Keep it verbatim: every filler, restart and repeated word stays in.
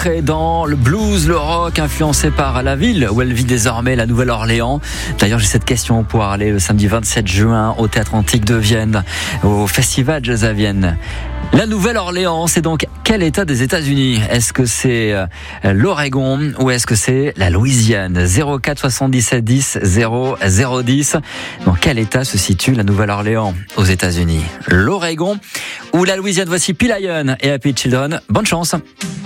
Et dans le blues, le rock, influencé par la ville où elle vit désormais, la Nouvelle-Orléans. D'ailleurs, j'ai cette question pour aller le samedi vingt-sept juin au Théâtre Antique de Vienne, au Festival Jazz à Vienne. La Nouvelle-Orléans, c'est donc quel État des États-Unis ? Est-ce que c'est l'Oregon ou est-ce que c'est la Louisiane ? zéro quatre soixante-dix-sept dix zéro zéro dix. Dans quel État se situe la Nouvelle-Orléans aux États-Unis ? L'Oregon ou la Louisiane ? Voici P. Lion et Happy Children. Bonne chance.